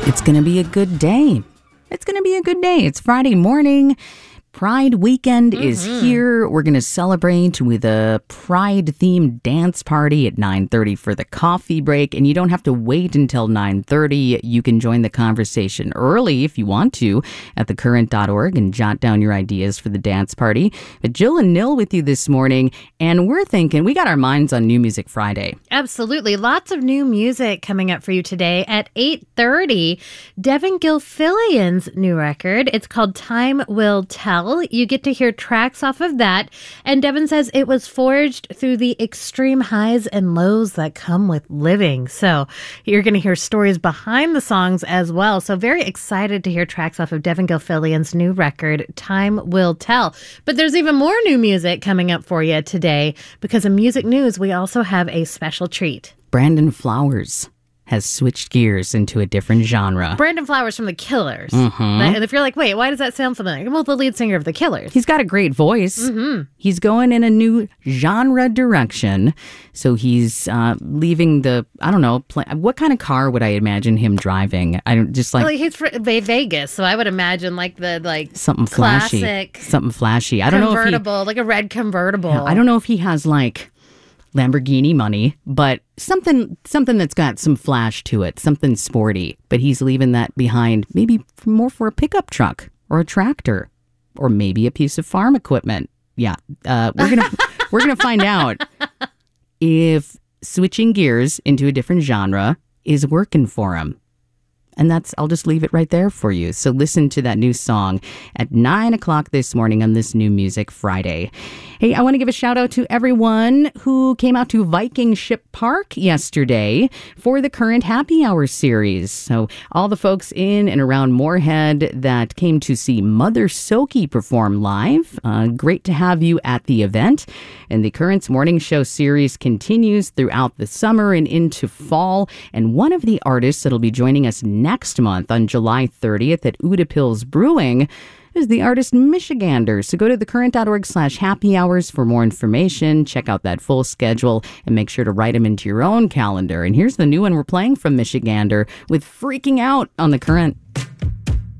It's going to be a good day. It's going to be a good day. It's Friday morning. Pride weekend is here. We're going to celebrate with a Pride-themed dance party at 9:30 for the coffee break. And you don't have to wait until 9:30. You can join the conversation early if you want to at thecurrent.org and jot down your ideas for the dance party. But Jill and Nil with you this morning. And we're thinking, we got our minds on New Music Friday. Absolutely. Lots of new music coming up for you today at 8:30. Devin Gilfillian's new record. It's called Time Will Tell. You get to hear tracks off of that. And Devin says it was forged through the extreme highs and lows that come with living. So you're going to hear stories behind the songs as well. So very excited to hear tracks off of Devin Gilfillian's new record, Time Will Tell. But there's even more new music coming up for you today because in music news, we also have a special treat. Brandon Flowers has switched gears into a different genre. Brandon Flowers from The Killers. And if you're like, wait, why does that sound familiar? Well, the lead singer of The Killers. He's got a great voice. He's going in a new genre direction. So he's leaving the, I don't know, what kind of car would I imagine him driving? I don't just like... Well, he's from Vegas, so I would imagine like the something classic flashy. Something flashy. I don't know if convertible, like a red convertible. I don't know if he has like Lamborghini money, but something that's got some flash to it, something sporty. But he's leaving that behind, maybe more for a pickup truck or a tractor, or maybe a piece of farm equipment. Yeah, we're gonna find out if switching gears into a different genre is working for him. And I'll just leave it right there for you. So listen to that new song at 9 o'clock this morning on this New Music Friday. Hey, I want to give a shout out to everyone who came out to Viking Ship Park yesterday for the Current Happy Hour series. So all the folks in and around Moorhead that came to see Mother Soki perform live, great to have you at the event. And the Current's Morning Show series continues throughout the summer and into fall. And one of the artists that'll be joining us next month on July 30th at Udapils Brewing is the artist Michigander. So go to thecurrent.org/happy hours for more information. Check out that full schedule and make sure to write them into your own calendar. And here's the new one we're playing from Michigander with Freaking Out on The Current.